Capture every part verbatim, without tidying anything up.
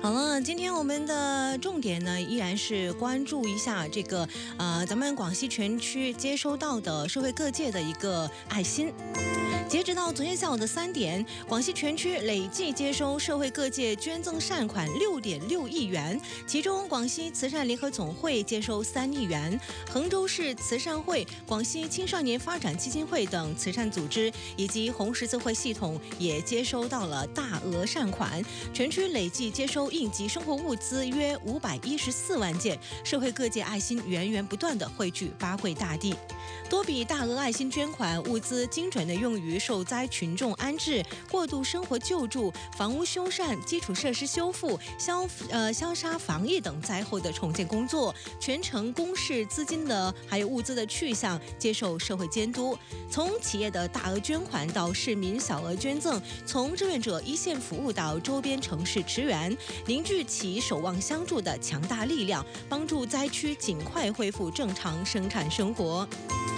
好了，今天我们的重点呢，依然是关注一下这个呃，咱们广西全区接收到的社会各界的一个爱心。截止到昨天下午的三点，广西全区累计接收社会各界捐赠善款六点六亿元，其中广西慈善联合总会接收三亿元，衡州市慈善会、广西青少年发展基金会等慈善组织以及红十字会系统也接收到了大额善款，全区累计接收应急生活物资约五百一十四万件，社会各界爱心源源不断地汇聚八会大地。多笔大额爱心捐款物资精准地用于受灾群众安置、过渡生活救助、房屋修缮、基础设施修复、消呃消杀防疫等灾后的重建工作，全程公示资金的还有物资的去向，接受社会监督。从企业的大额捐款到市民小额捐赠，从志愿者一线服务到周边城市驰援，凝聚起守望相助的强大力量，帮助灾区尽快恢复正常生产生活。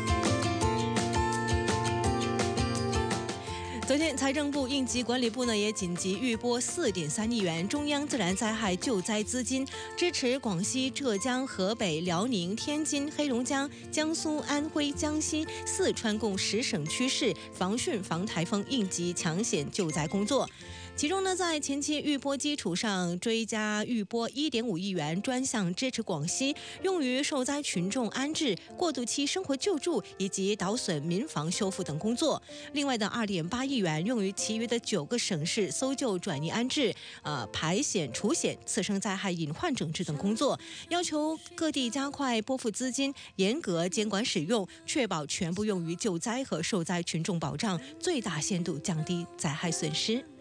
昨天，财政部应急管理部呢也紧急预拨四点三亿元中央自然灾害救灾资金，支持广西、浙江、河北、辽宁、天津、黑龙江、江苏、安徽、江西、四川共十省区市防汛防台风应急抢险救灾工作。其中呢，在前期预拨基础上追加预拨一点五亿元，专项支持广西，用于受灾群众安置、过渡期生活救助以及导损民房修复等工作。另外的二点八亿元用于其余的九个省市搜救、转移安置、呃排险、除险、次生灾害隐患整治等工作。要求各地加快拨付资金，严格监管使用，确保全部用于救灾和受灾群众保障，最大限度降低灾害损失。